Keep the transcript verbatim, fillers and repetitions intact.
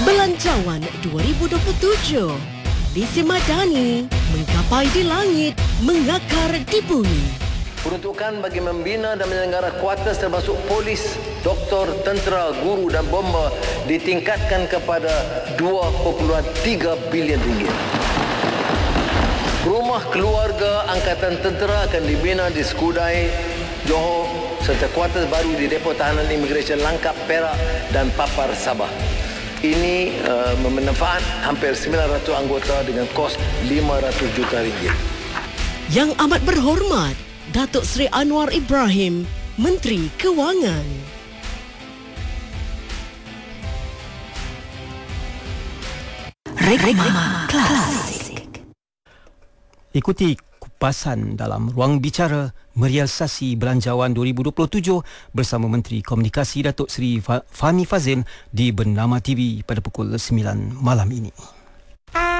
Belanjawan dua ribu dua puluh tujuh. Visi Madani menggapai di langit, mengakar di bumi. Peruntukan bagi membina dan menyelenggara kuartus termasuk polis, doktor, tentera, guru dan bomba ditingkatkan kepada dua perpuluhan tiga bilion ringgit. Rumah keluarga Angkatan Tentera akan dibina di Skudai, Johor serta kuartus baru di Depo Tahanan Imigresen Langkap, Perak dan Papar, Sabah. Ini uh, bermanfaat hampir sembilan ratus anggota dengan kos lima ratus juta ringgit. Yang amat berhormat, Datuk Seri Anwar Ibrahim, Menteri Kewangan. Regma Klasik. Ikuti kupasan dalam ruang bicara merealisasi Belanjawan dua ribu dua puluh tujuh bersama Menteri Komunikasi Datuk Seri Fahmi Fadzil di Bernama T V pada pukul sembilan malam ini.